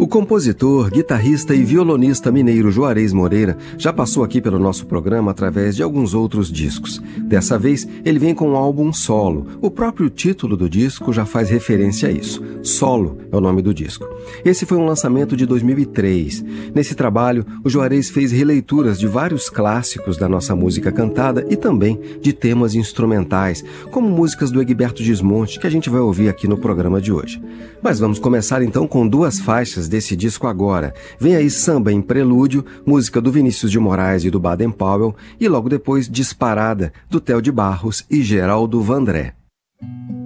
O compositor, guitarrista e violonista mineiro Juarez Moreira já passou aqui pelo nosso programa através de alguns outros discos. Dessa vez, ele vem com um álbum solo. O próprio título do disco já faz referência a isso. Solo é o nome do disco. Esse foi um lançamento de 2003. Nesse trabalho, o Juarez fez releituras de vários clássicos da nossa música cantada e também de temas instrumentais, como músicas do Egberto Gismonti, que a gente vai ouvir aqui no programa de hoje. Mas vamos começar então com duas faixas desse disco agora. Vem aí Samba em Prelúdio, música do Vinícius de Moraes e do Baden Powell, e logo depois Disparada, do Theo de Barros e Geraldo Vandré.